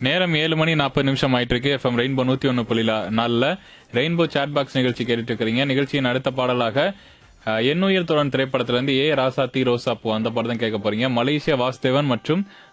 நேரம் 7:40 ஆயிட்டு இருக்கு. FM rainbow 101.4 rainbow chat box நிகழ்ச்சி கேட்டுட்டு இருக்கிறீங்க. நிகழ்ச்சியின் அடுத்த பாடலாக எண்ணுயிர் தோழன் திரைப்படத்திலிருந்து ராசாத்தி ரோசாப்பூ அந்த படம் தான் கேட்க போறீங்க. மலேசியா வாசுதேவன் மற்றும்